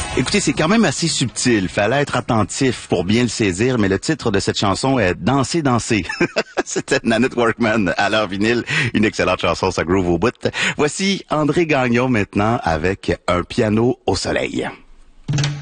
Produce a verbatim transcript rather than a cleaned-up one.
Écoutez, c'est quand même assez subtil. Fallait être attentif pour bien le saisir, mais le titre de cette chanson est Danser, danser. C'était Nanette Workman à leur vinyle. Une excellente chanson, ça groove au bout. Voici André Gagnon maintenant avec Un piano au soleil.